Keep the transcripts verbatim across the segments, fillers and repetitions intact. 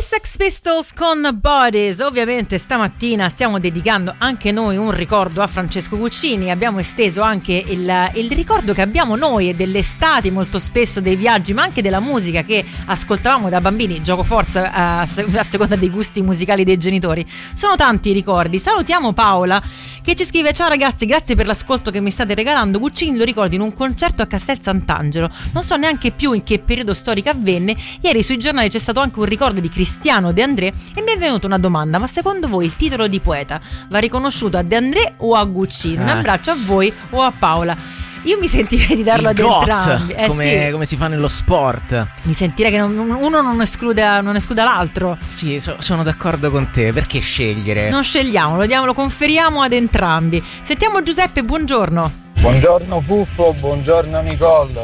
Sex Pistols con Bodies. Ovviamente stamattina stiamo dedicando anche noi un ricordo a Francesco Guccini. Abbiamo esteso anche il, il ricordo che abbiamo noi dell'estate, molto spesso dei viaggi, ma anche della musica che ascoltavamo da bambini. Gioco forza a, a seconda dei gusti musicali dei genitori. Sono tanti i ricordi. Salutiamo Paola che ci scrive: ciao ragazzi, grazie per l'ascolto che mi state regalando. Guccini lo ricordo in un concerto a Castel Sant'Angelo. Non so neanche più in che periodo storico avvenne. Ieri sui giornali c'è stato anche un ricordo di Cristiano De André e mi è venuta una domanda: ma secondo voi il titolo di poeta va riconosciuto a De André o a Guccini? Un abbraccio a voi o a Paola. Io mi sentirei di darlo il ad got, entrambi, eh, come, sì. come si fa nello sport. Mi sentirei che non, uno non escluda, non escluda l'altro. Sì, so, sono d'accordo con te. Perché scegliere? Non scegliamolo, diamo, lo conferiamo ad entrambi. Sentiamo Giuseppe, buongiorno. Buongiorno Fuffo, buongiorno Nicole.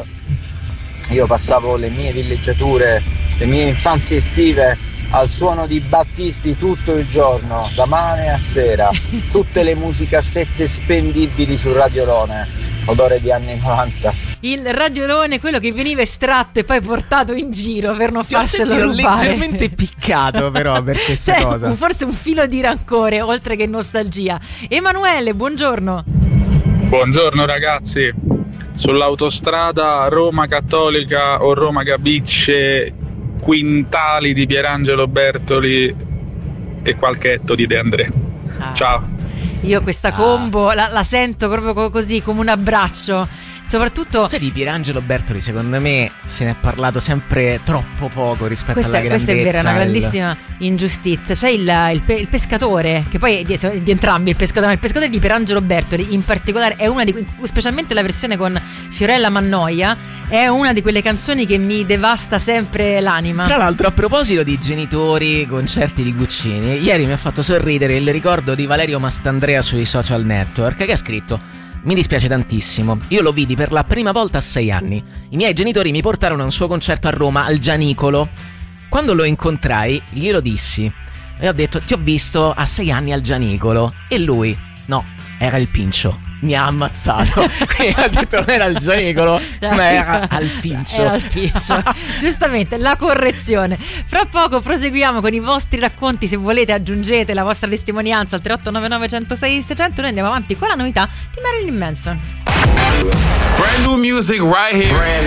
Io passavo le mie villeggiature, le mie infanzie estive al suono di Battisti tutto il giorno, da mane a sera, tutte le musicassette spendibili sul radiolone, odore di anni novanta. Il radiolone, quello che veniva estratto e poi portato in giro per non Ti ho farselo sentito rubare. leggermente piccato però per questa Sì, cosa. Forse un filo di rancore oltre che nostalgia. Emanuele, buongiorno. Buongiorno ragazzi. Sull'autostrada Roma Cattolica o Roma Capicce, quintali di Pierangelo Bertoli e qualche etto di De André. Ah. Ciao. Io questa combo la, la sento proprio così, come un abbraccio. Soprattutto sai, di Pierangelo Bertoli secondo me se ne è parlato sempre troppo poco rispetto questa, alla grandezza. questa è vera, una il... grandissima ingiustizia. C'è il, il, pe, il pescatore, che poi è di, di entrambi il pescatore, ma il pescatore di Pierangelo Bertoli in particolare è una di, specialmente la versione con Fiorella Mannoia, è una di quelle canzoni che mi devasta sempre l'anima. Tra l'altro, a proposito di genitori, concerti di Guccini, ieri mi ha fatto sorridere il ricordo di Valerio Mastandrea sui social network, che ha scritto: mi dispiace tantissimo, io lo vidi per la prima volta a sei anni. I miei genitori mi portarono a un suo concerto a Roma, al Gianicolo. Quando lo incontrai, glielo dissi e ho detto: ti ho visto a sei anni al Gianicolo. E lui: no, era il Pincio. Mi ha ammazzato. Quindi ha detto non era il Gianicolo, ma era al Pincio. Era al Pincio. Giustamente, la correzione. Fra poco proseguiamo con i vostri racconti. Se volete aggiungete la vostra testimonianza al tre otto nove nove uno zero sei sei zero zero. Noi andiamo avanti con la novità di Marilyn Manson. Brand new music right here.